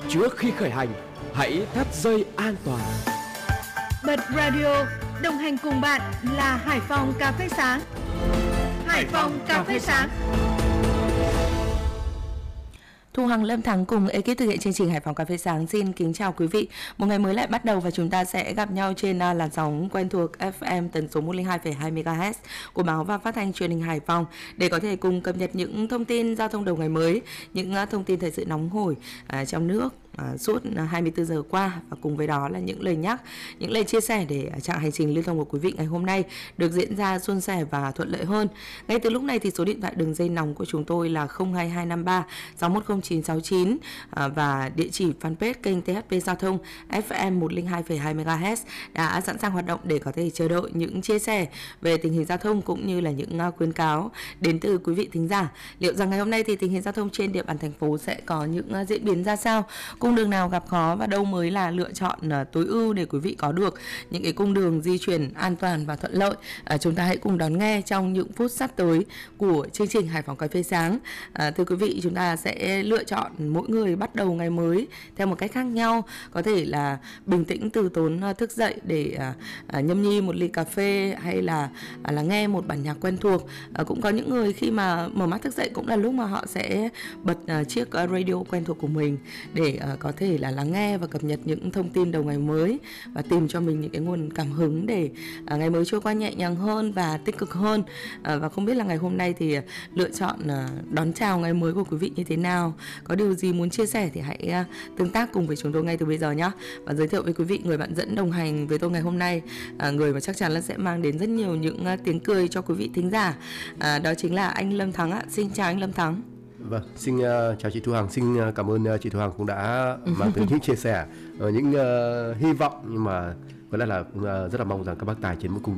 Trước khi khởi hành, hãy thắt dây an toàn. Bật radio, đồng hành cùng bạn là Hải Phòng Cà phê Sáng. Hải Phòng Cà phê Sáng. Thu Hằng, Lâm Thắng cùng ekip thực hiện chương trình Hải Phòng Cà phê Sáng xin kính chào quý vị. Một ngày mới lại bắt đầu và chúng ta sẽ gặp nhau trên làn sóng quen thuộc FM tần số 102,2 MHz của báo và phát thanh truyền hình Hải Phòng để có thể cùng cập nhật những thông tin giao thông đầu ngày mới, những thông tin thời sự nóng hổi trong nước suốt 24 giờ qua, và cùng với đó là những lời nhắc, những lời chia sẻ để chặng hành trình lưu thông của quý vị ngày hôm nay được diễn ra suôn sẻ và thuận lợi hơn. Ngay từ lúc này thì số điện thoại đường dây nóng của chúng tôi là 02253 610969 và địa chỉ fanpage kênh THP Giao thông FM 102,2 MHz đã sẵn sàng hoạt động để có thể chờ đợi những chia sẻ về tình hình giao thông cũng như là những khuyến cáo đến từ quý vị thính giả. Liệu rằng ngày hôm nay thì tình hình giao thông trên địa bàn thành phố sẽ có những diễn biến ra sao? Cung đường nào gặp khó và đâu mới là lựa chọn tối ưu để quý vị có được những cái cung đường di chuyển an toàn và thuận lợi? Chúng ta hãy cùng đón nghe trong những phút sắp tới của chương trình Hải Phòng Cà phê Sáng. Thưa quý vị, chúng ta sẽ lựa chọn mỗi người bắt đầu ngày mới theo một cách khác nhau. Có thể là bình tĩnh từ tốn thức dậy để nhâm nhi một ly cà phê, hay là nghe một bản nhạc quen thuộc. Cũng có những người khi mà mở mắt thức dậy cũng là lúc mà họ sẽ bật chiếc radio quen thuộc của mình để có thể là lắng nghe và cập nhật những thông tin đầu ngày mới và tìm cho mình những cái nguồn cảm hứng để ngày mới trôi qua nhẹ nhàng hơn và tích cực hơn. Và không biết là ngày hôm nay thì lựa chọn đón chào ngày mới của quý vị như thế nào? Có điều gì muốn chia sẻ thì hãy tương tác cùng với chúng tôi ngay từ bây giờ nhé. Và giới thiệu với quý vị người bạn dẫn đồng hành với tôi ngày hôm nay, người mà chắc chắn là sẽ mang đến rất nhiều những tiếng cười cho quý vị thính giả. Đó chính là anh Lâm Thắng ạ. Xin chào anh Lâm Thắng. Vâng, xin chào chị Thu Hằng, xin cảm ơn chị Thu Hằng cũng đã mang tới những chia sẻ, những hy vọng, nhưng mà có lẽ là rất là mong rằng các bác tài trên một cung